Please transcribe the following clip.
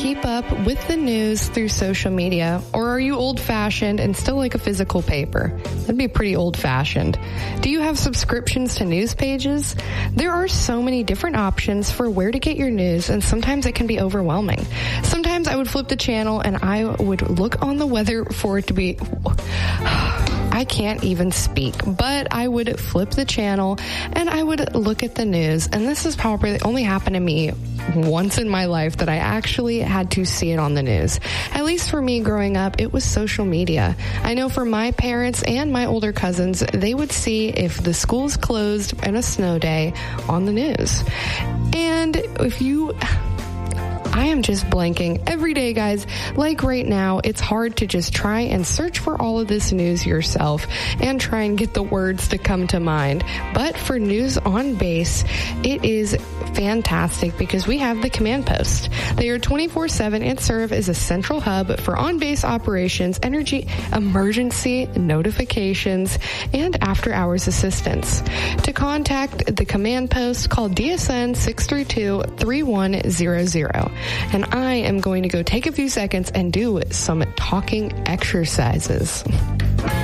keep up with the news through social media, or are you old-fashioned and still like a physical paper? That'd be pretty old-fashioned. Do you have subscriptions to news pages? There are so many different options for where to get your news, and sometimes it can be overwhelming. Sometimes I would flip the channel and I would look on the weather for it to be... I can't even speak, but I would flip the channel and I would look at the news, and this has probably only happened to me once in my life that I actually had to see it on the news. At least for me growing up, it was social media. I know for my parents and my older cousins, they would see if the schools closed in a snow day on the news. And if you... I am just blanking every day, guys. Like right now, it's hard to just try and search for all of this news yourself and try and get the words to come to mind. But for News on Base, it is fantastic because we have the command post. They are 24/7 and serve as a central hub for on-base operations, energy emergency notifications, and after-hours assistance. To contact the command post, call DSN 632-3100. And I am going to go take a few seconds and do some talking exercises.